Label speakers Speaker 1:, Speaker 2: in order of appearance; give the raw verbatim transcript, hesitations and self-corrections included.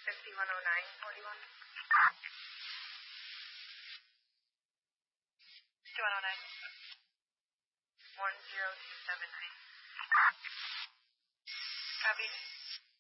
Speaker 1: fifty-one oh nine forty-one. fifty-one oh nine. one zero two seven nine. Copy.